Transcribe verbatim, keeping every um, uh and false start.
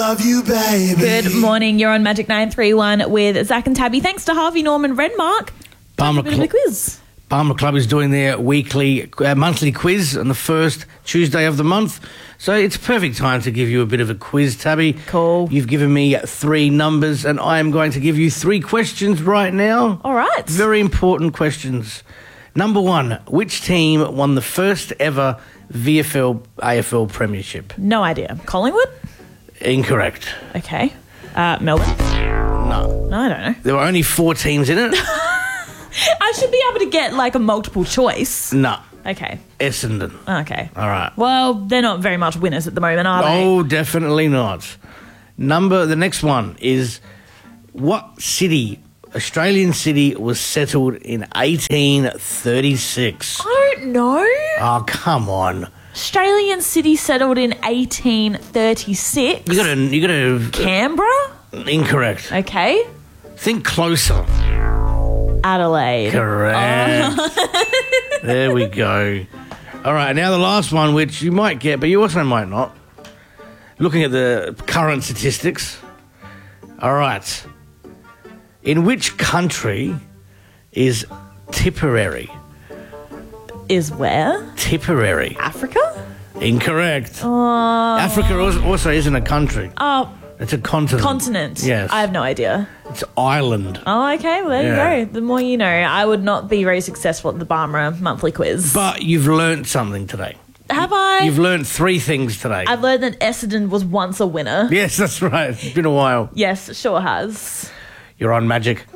love you, baby. Good morning. You're on Magic nine three one with Zach and Tabby. Thanks to Harvey Norman Renmark. Palmer, Bit of a quiz. Palmer Club is doing their weekly, uh, monthly quiz on the first Tuesday of the month. So it's perfect time to give you a bit of a quiz, Tabby. Cool. You've given me three numbers and I am going to give you three questions right now. All right. Very important questions. Number one, which team won the first ever V F L A F L premiership? No idea. Collingwood? Incorrect. Okay. Uh, Melbourne? No. No, I don't know. There were only four teams in it. I should be able to get like a multiple choice. No. Okay. Essendon. Okay. All right. Well, they're not very much winners at the moment, are they? Oh, definitely not. Number, the next one is what city, Australian city, was settled in eighteen thirty-six? I don't know. Oh, come on. Australian city settled in eighteen thirty-six. You gotta, you gotta. Canberra? Incorrect. Okay. Think closer. Adelaide. Correct. Oh. There we go. All right, now the last one, which you might get, but you also might not. Looking at the current statistics. All right. In which country is Tipperary? Is where? Tipperary. Africa? Incorrect. Oh. Africa also also isn't a country. Oh, It's a continent. continent. Yes. I have no idea. It's Ireland. Oh, okay. Well, there Yeah. you go. The more you know. I would not be very successful at the Barbara monthly quiz. But you've learnt something today. have I? You've learnt three things today. I've learned that Essendon was once a winner. Yes, that's right. It's been a while. Yes, it sure has. You're on Magic